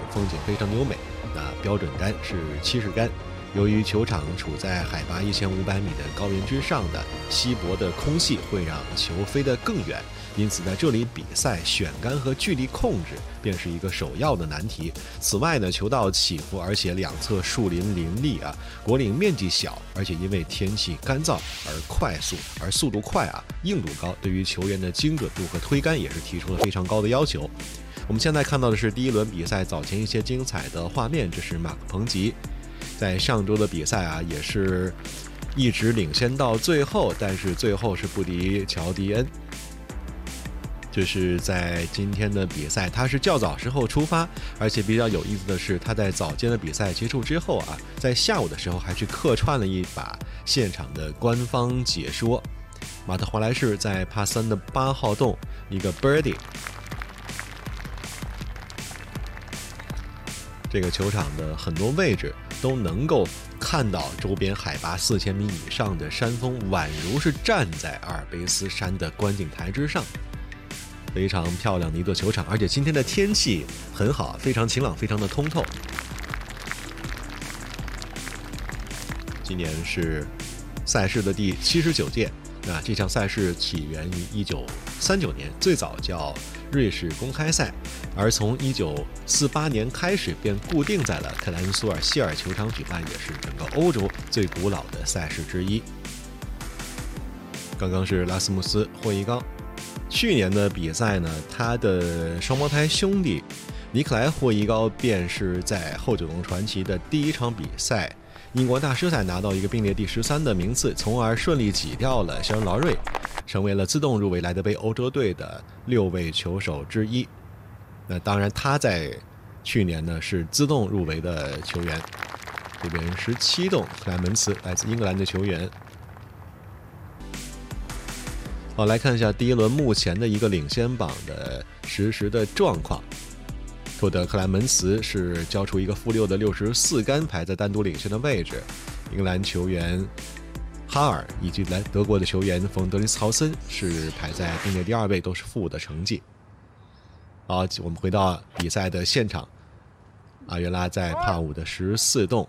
风景非常优美。那标准杆是70杆。由于球场处在海拔1500米的高原之上的稀薄的空气会让球飞得更远，因此在这里比赛选杆和距离控制便是一个首要的难题。此外呢，球道起伏，而且两侧树林林立啊，果岭面积小，而且因为天气干燥而速度快啊，硬度高，对于球员的精准度和推杆也是提出了非常高的要求。我们现在看到的是第一轮比赛早前一些精彩的画面，这是马克彭吉。在上周的比赛啊，也是一直领先到最后，但是最后是不敌乔迪恩。这是在今天的比赛，他是较早时候出发，而且比较有意思的是，他在早间的比赛结束之后啊，在下午的时候还去客串了一把现场的官方解说。马特华莱士在帕3的8号洞一个 birdie。这个球场的很多位置都能够看到周边海拔4000米以上的山峰，宛如是站在阿尔卑斯山的观景台之上，非常漂亮的一座球场。而且今天的天气很好，非常晴朗，非常的通透。今年是赛事的第79届，那这项赛事起源于1939年，最早叫瑞士公开赛，而从1948年开始便固定在了克莱恩苏尔希尔球场举办，也是整个欧洲最古老的赛事之一。刚刚是拉斯穆斯·霍伊冈，去年的比赛呢，他的双胞胎兄弟尼克莱·霍伊高便是在后九龙传奇的第一场比赛英国大师赛拿到一个并列第13的名次，从而顺利挤掉了肖恩·劳瑞，成为了自动入围莱德杯欧洲队的6位球手之一。那当然他在去年呢是自动入围的球员。这边17洞克莱门茨来自英格兰的球员。好，来看一下第一轮目前的一个领先榜的实时的状况。托德克莱门茨是交出一个-6的64杆，排在单独领先的位置。英格兰球员哈尔以及德国的球员冯德林斯豪森是排在并列第2位，都是负的成绩。好，我们回到比赛的现场。阿约拉在帕5的14洞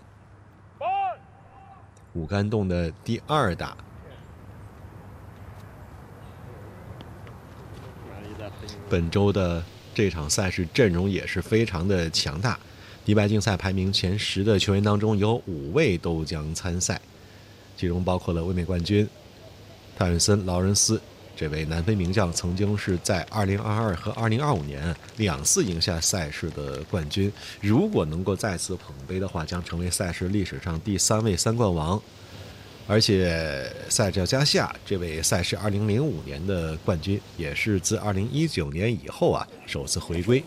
5杆洞的第2打。本周的这场赛事阵容也是非常的强大，迪拜竞赛排名前10的球员当中有5位都将参赛，其中包括了卫冕冠军泰伦森·劳伦斯，这位南非名将曾经是在2022和2025年2次赢下赛事的冠军，如果能够再次捧杯的话，将成为赛事历史上第3位3冠王。而且塞尔加西亚这位赛事2005年的冠军，也是自2019年以后啊首次回归。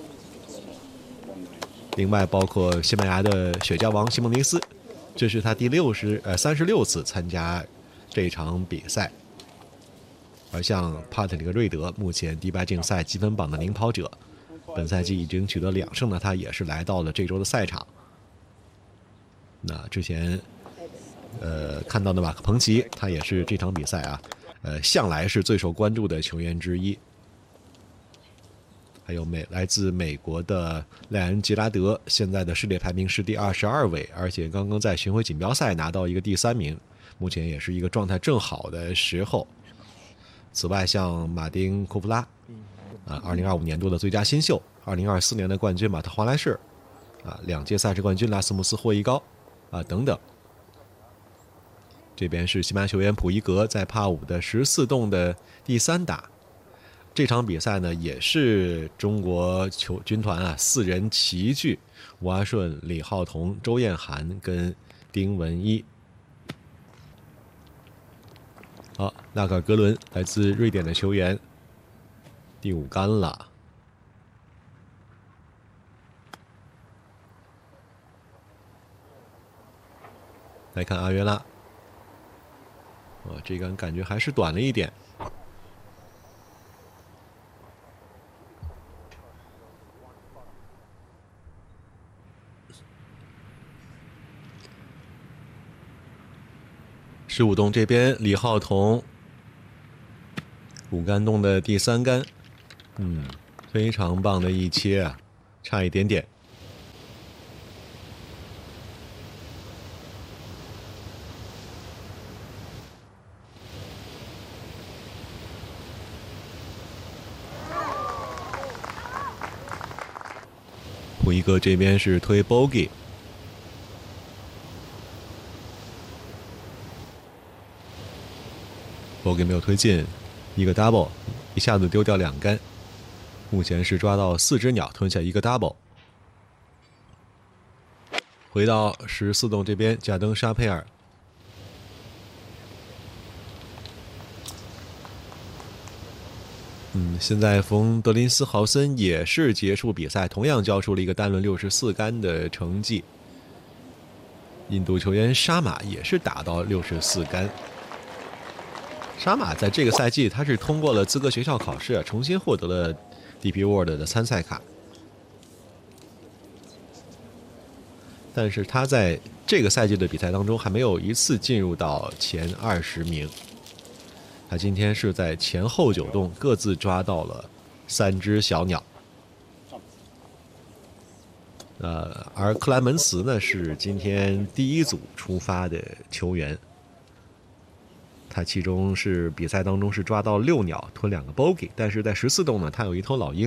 另外包括西班牙的雪茄王西蒙尼斯，这是他第36次参加这场比赛。而像帕特里克·瑞德，目前迪拜竞赛积分榜的领跑者，本赛季已经取得2胜的他，也是来到了这周的赛场。那之前看到的马克彭奇，他也是这场比赛啊向来是最受关注的球员之一。还有来自美国的赖恩·吉拉德，现在的世界排名是第22位，而且刚刚在巡回锦标赛拿到一个第3名，目前也是一个状态正好的时候。此外，像马丁·库夫拉2025年度的最佳新秀，2024年的冠军马特·华莱士2届赛事冠军拉斯穆斯·霍伊高等等。这边是西班牙球员普伊格在帕5的14洞的第3打。这场比赛呢，也是中国军团4人齐聚，吴阿顺、李浩彤、周艳涵跟丁文一。好，纳格尔格伦来自瑞典的球员，第5杆了。来看阿约拉，这杆感觉还是短了一点。15洞这边李浩彤5杆洞的第3杆，非常棒的一切啊，差一点点。 胡一哥这边是推 bogey， bogey 没有推进，一个 double， 一下子丢掉2杆，目前是抓到4只鸟，吞下一个 double。回到14洞这边，贾登沙佩尔。现在冯德林斯豪森也是结束比赛，同样交出了一个单轮64杆的成绩。印度球员沙马也是打到64杆。沙马在这个赛季他是通过了资格学校考试，重新获得了 DP World 的参赛卡。但是他在这个赛季的比赛当中还没有一次进入到前20名。他今天是在前后9洞各自抓到了3只小鸟。而克莱门茨呢是今天第一组出发的球员。他其中是比赛当中是抓到6鸟，吞2个 bogey， 但是在14洞呢，他有一头老鹰。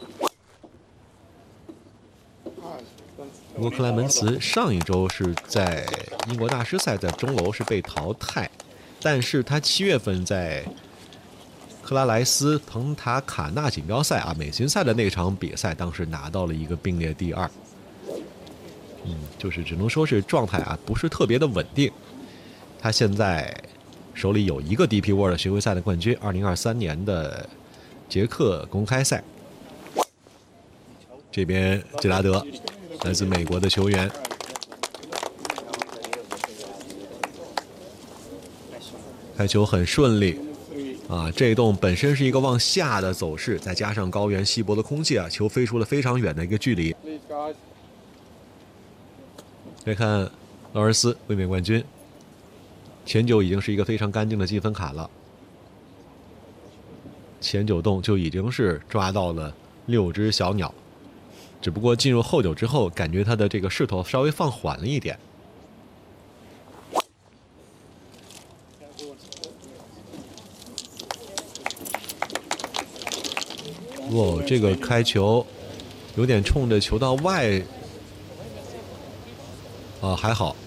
不过克莱门茨上一周是在英国大师赛在钟楼是被淘汰，但是他7月份在克拉莱斯彭塔卡纳锦标赛美巡赛的那场比赛，当时拿到了一个并列第2。就是只能说是状态不是特别的稳定。他现在手里有一个 DP World 巡回赛的冠军，2023年的捷克公开赛。这边吉拉德，来自美国的球员，开球很顺利这一洞本身是一个往下的走势，再加上高原稀薄的空气球飞出了非常远的一个距离。来看劳尔斯卫冕冠军，前9已经是一个非常干净的积分卡了，前9洞就已经是抓到了6只小鸟，只不过进入后9之后，感觉他的这个势头稍微放缓了一点。这个开球有点冲着球道外，还好，